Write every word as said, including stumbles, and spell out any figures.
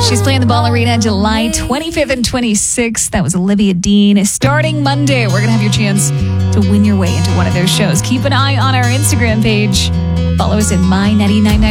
She's playing the Ball Arena July twenty-fifth and twenty-sixth. That was Olivia Dean. Starting Monday, we're going to have your chance to win your way into one of those shows. Keep an eye on our Instagram page. Follow us at My ninety-nine point nine